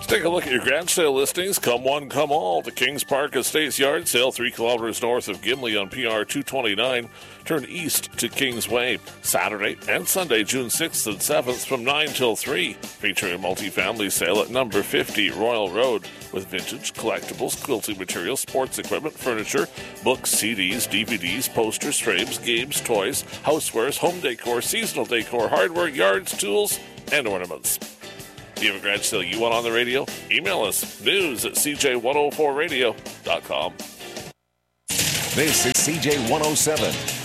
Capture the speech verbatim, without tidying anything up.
Take a look at your garage sale listings. Come one, come all. The Kings Park Estates Yard Sale, three kilometers north of Gimli on P R two twenty-nine. Turn east to Kingsway. Saturday and Sunday, June sixth and seventh from nine till three. Featuring a multifamily sale at number fifty Royal Road with vintage, collectibles, quilting materials, sports equipment, furniture, books, C Ds, D V Ds, posters, frames, games, toys, housewares, home decor, seasonal decor, hardware, yards, tools, and ornaments. Do you have a garage sale you want on the radio? Email us, news at c j one oh four radio dot com. This is C J one oh seven.